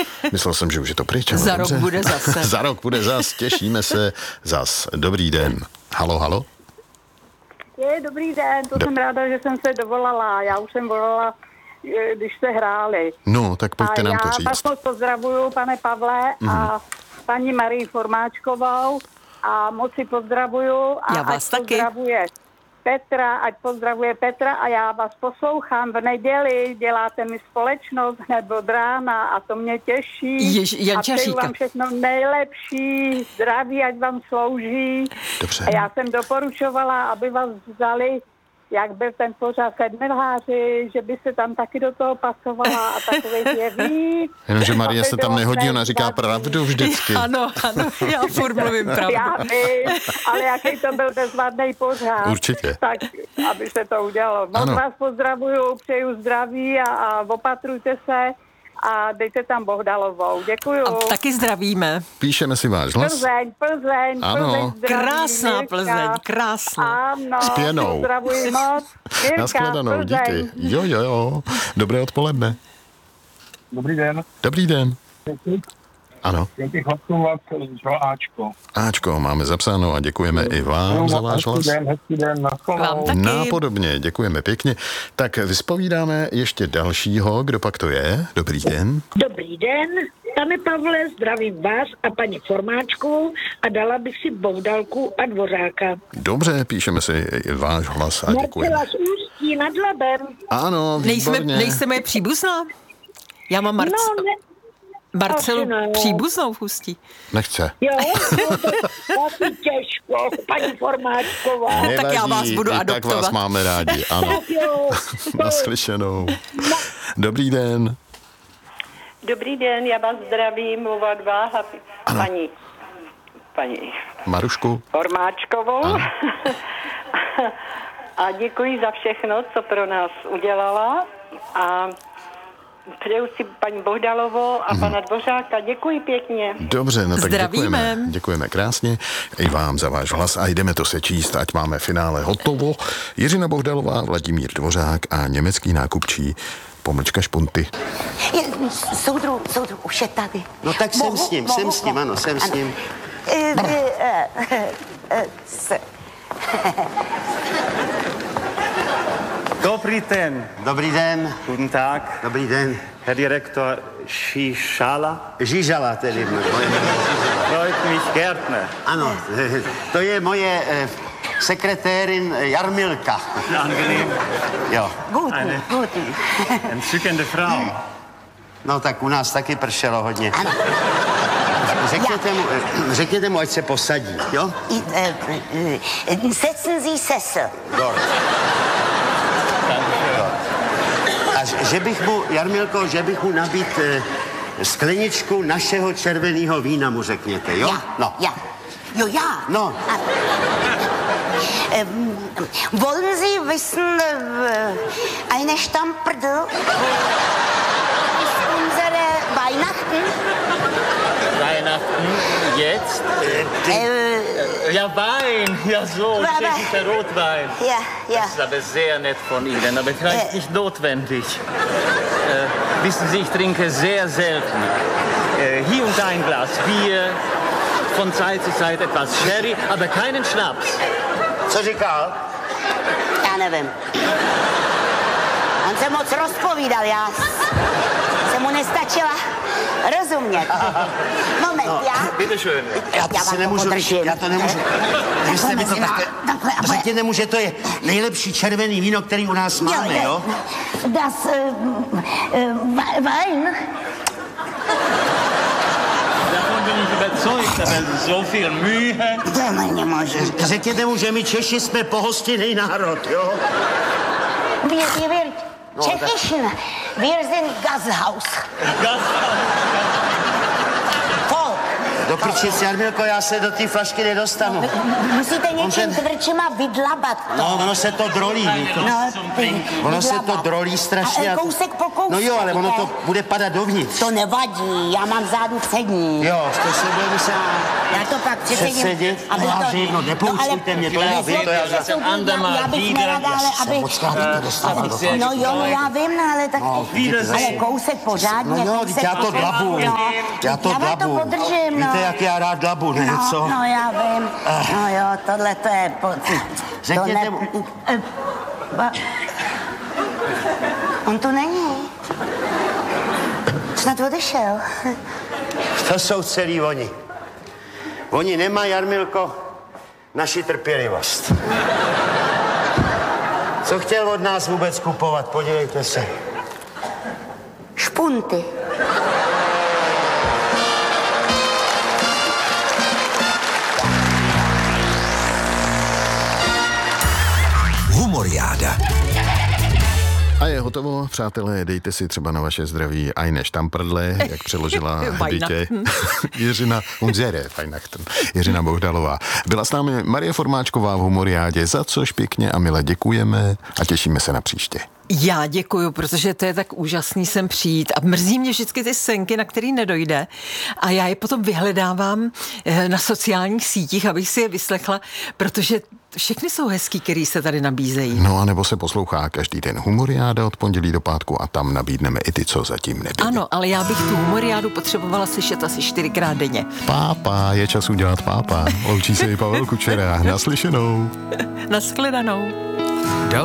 Myslel jsem, že už je to pryč. Za rok bude zase. Za rok bude zas, těšíme se zas. Dobrý den. Halo, halo. Dobrý den, jsem ráda, že jsem se dovolala. Já už jsem volala, když se hráli. No, tak pojďte nám to říct. Já vás moc pozdravuju, pane Pavle, a paní Marii Formáčkovou a moc si pozdravuju. A já vás taky. Pozdravuje Petra, ať pozdravuje Petra a já vás poslouchám v neděli, děláte mi společnost hned od rána a to mě těší. A přeju vám všechno nejlepší, zdraví, ať vám slouží. Dobře. A já jsem doporučovala, aby vás vzali, jak byl ten pořád Sedmilháři, že by se tam taky do toho pasovala a takovej jeví. Jenomže Marie se tam nehodí, ona říká pravdu vždycky. Ano, já furt mluvím pravdu. Já vím, ale jaký to byl bezvadný pořád. Určitě. Tak, aby se to udělalo. Moc vás pozdravuju, přeju zdraví a opatrujte se. A dejte tam Bohdalovou. Děkuju. A taky zdravíme. Píšeme si váš hlas. Plzeň. Ano. Zdraví, krásná Mirka. Plzeň, krásná. Ano. S pěnou. Pozdravuji moc. Mirka, Nashledanou, díky. Jo. Dobré odpoledne. Dobrý den. Dobrý den. Ano. Chtěl bych hlasovat pro Ačko. Ačko, máme zapsáno a děkujeme i vám za váš hlas. Hezký den, nashledanou. Nápodobně, děkujeme pěkně. Tak vyspovídáme ještě dalšího, kdo pak to je. Dobrý den. Dobrý den, pane Pavle, zdravím vás a paní Formáčkovou a dala bych si Bohdalku a Dvořáka. Dobře, píšeme si váš hlas a děkujeme. Marcela z Ústí nad Labem. Ano, výborně. Nejsme příbuzná? Já mám Marcelu příbuznou v Ústí. Nechce. Jo, to asi těžko, paní Formáčková. Nevadí, tak já vás budu tak adoptovat. vás máme rádi, ano. Naslyšenou. Dobrý den. Dobrý den, já vás zdravím, oba dva a paní Marušku. Formáčkovou. A děkuji za všechno, co pro nás udělala. A přeju si paní Bohdalovou a pana Dvořáka. Děkuji pěkně. Dobře, no tak zdravíme. Děkujeme krásně. I vám za váš hlas a jdeme to sečíst, ať máme finále hotovo. Jiřina Bohdalová, Vladimír Dvořák a německý nákupčí pomlčka Špunty. Soudru, už je tady. No tak jsem s ním, ano, jsem s ním. Dobrý den. Dobrý den. Guten Tag. Dobrý den. Herr Direktor Žižala. Žižala tedy. Freut mich Gärtner. Ano, to je moje sekretérin Jarmilka. Angenehm. Jo. Eine entzückende Frau. No tak u nás taky pršelo hodně. Řekněte mu, ať se posadí, jo? Setzen Sie Sessel. A Jarmilko, že bych mu nabít skleničku našeho červeného vína, mu řekněte, jo? No. Ja. No. Wollen Sie wissen, eine Stammperdel ist unsere Weihnachten? Weihnachten jetzt? Ja, Wein. Ja, so, tschechischer Rotwein. Ja. Das ist aber sehr nett von Ihnen, aber vielleicht nicht notwendig. Wissen Sie, ich trinke sehr selten. Hier und da ein Glas Bier, von Zeit zu Zeit etwas Sherry, aber keinen Schnaps. Co říkal? Já nevím. On se moc rozpovídal, já jsem mu nestačila rozumět. Moment, Bitte schön. Já to nemůžu. Vy mi to řekněte mu, že to je nejlepší červený víno, který u nás máme, jo? Das Wein. Davon bin ich überzeugt, aber so viel Mühe. Řekněte mu, že my Češi jsme pohostinný národ, jo? Wir Tschechischen, wir sind Gasthaus. Do prčic, Jarmilko, já se do té flašky nedostanu. Musíte něčím tvrdšíma vydlabat to. No, ono se to drolí. Ono se to drolí strašně. Kousek po No jo, ale ono to bude padat dovnitř. To nevadí, já mám zádu přední. Jo, to se bude muset... Já to pak přesedím, aby to... No nepoučujte mě, to já vím, to já zase... Já bych nerada, ale aby... No jo, no já vím, ale tak... Ale kousek pořádně. No jo, já to dlabu. Já to podržím, no. Víte, jak já rád dlabu, ne? Co? No já vím. No jo, tohle to je... Řekněte mu... On tu není. Snad odešel. To jsou celý oni. Oni nemají, Jarmilko, naši trpělivost. Co chtěl od nás vůbec kupovat? Podívejte se. Špunty. Humoriáda. A je hotovo, přátelé, dejte si třeba na vaše zdraví eine Štamprdle, jak přeložila dítě Jiřina Bohdalová. Byla s námi Marie Formáčková v Humoriádě, za což pěkně a mile děkujeme a těšíme se na příště. Já děkuju, protože to je tak úžasný sem přijít a mrzí mě vždycky ty senky, na který nedojde a já je potom vyhledávám na sociálních sítích, abych si je vyslechla, protože všechny jsou hezký, který se tady nabízejí. No a nebo se poslouchá každý den Humoriáda od pondělí do pátku a tam nabídneme i ty, co zatím nebyly. Ano, ale já bych tu Humoriádu potřebovala slyšet asi 4krát denně. Pápa, je čas udělat pápa. Loučí se i Pavel Kučera. Naslyšenou. Naschledanou.